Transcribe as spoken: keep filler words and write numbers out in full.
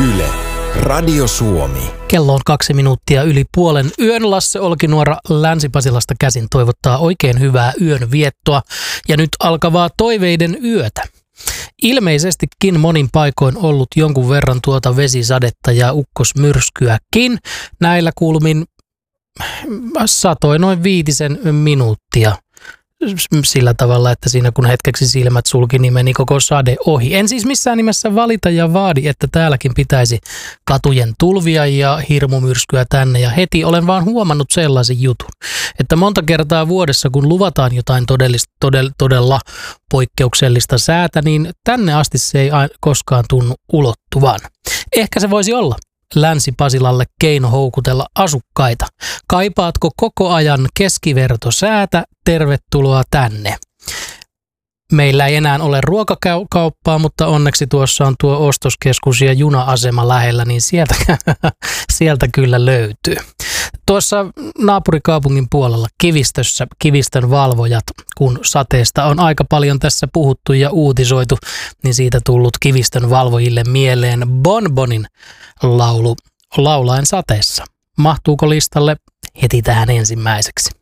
Yle, Radio Suomi. Kello on kaksi minuuttia yli puolen yön. Lasse Olkinuora Länsi-Pasilasta käsin toivottaa oikein hyvää yön viettoa ja nyt alkavaa toiveiden yötä. Ilmeisestikin monin paikoin ollut jonkun verran tuota vesisadetta ja ukkosmyrskyäkin. Näillä kulmin satoi noin viitisen minuuttia sillä tavalla, että siinä kun hetkeksi silmät sulki, niin meni koko sade ohi. En siis missään nimessä valita ja vaadi, että täälläkin pitäisi katujen tulvia ja hirmumyrskyä tänne ja heti. Olen vaan huomannut sellaisen jutun, että monta kertaa vuodessa, kun luvataan jotain todellista, todella, todella poikkeuksellista säätä, niin tänne asti se ei koskaan tunnu ulottuvan. Ehkä se voisi olla Länsi-Pasilalle keino houkutella asukkaita. Kaipaatko koko ajan keskivertosäätä? Tervetuloa tänne. Meillä ei enää ole ruokakauppaa, mutta onneksi tuossa on tuo ostoskeskus ja juna-asema lähellä, niin sieltä, sieltä kyllä löytyy. Tuossa naapurikaupungin puolella Kivistössä Kivistön valvojat, kun sateesta on aika paljon tässä puhuttu ja uutisoitu, niin siitä tullut Kivistön valvojille mieleen Bonbonin laulu Laulaen sateessa. Mahtuuko listalle heti tähän ensimmäiseksi?